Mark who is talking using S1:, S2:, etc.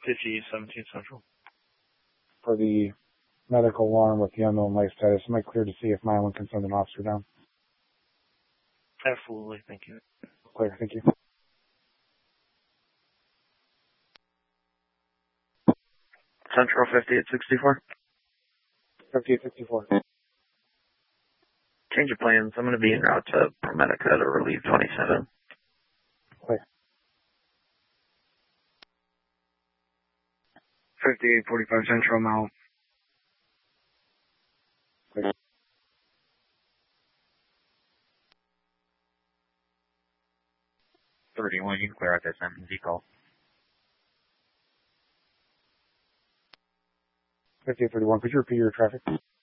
S1: 5017 Central.
S2: For the medical alarm with the unknown life status, am I clear to see if Mylan can send an officer down?
S1: Absolutely, thank you.
S2: Clear, thank you.
S3: Central 5864.
S2: 5864.
S3: Change of plans. I'm going to be en route to ProMedica to relieve 27.
S2: Clear.
S4: 5845 Central now.
S2: Clear.
S5: You can clear out this MZ call.
S2: 5831, could you repeat your traffic?